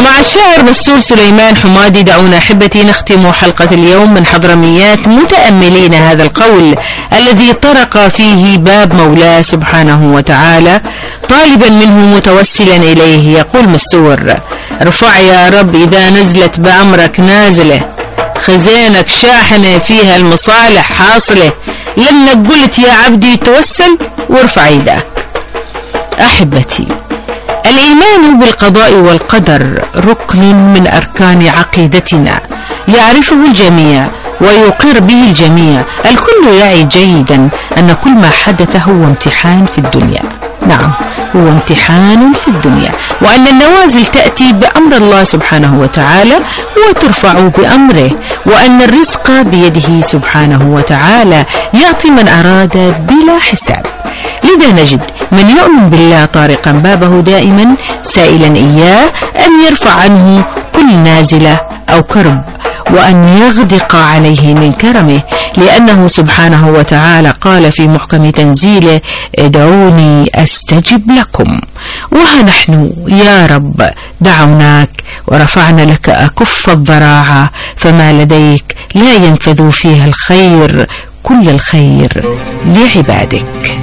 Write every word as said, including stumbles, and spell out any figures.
ومع الشاعر مستور سليمان حمادي دعونا أحبتي نختم حلقة اليوم من حضرميات متأملين هذا القول الذي طرق فيه باب مولاه سبحانه وتعالى طالبا منه متوسلا إليه. يقول مستور: ارفع يا رب إذا نزلت بأمرك نازلة، خزينك شاحنة فيها المصالح حاصلة، لأنك قلت يا عبدي توسل وارفع يدك. أحبتي، الإيمان بالقضاء والقدر ركن من أركان عقيدتنا يعرفه الجميع ويقر به الجميع. الكل يعي جيدا أن كل ما حدث هو امتحان في الدنيا. نعم، هو امتحان في الدنيا، وأن النوازل تأتي بأمر الله سبحانه وتعالى وترفع بأمره، وأن الرزق بيده سبحانه وتعالى يعطي من أراد بلا حساب. لذا نجد من يؤمن بالله طارقا بابه دائما سائلا إياه أن يرفع عنه كل نازلة أو كرب، وأن يغدق عليه من كرمه، لأنه سبحانه وتعالى قال في محكم تنزيله: ادعوني أستجب لكم. وها نحن يا رب دعوناك ورفعنا لك أكف الضراعة، فما لديك لا ينفذ فيها الخير، كل الخير لعبادك.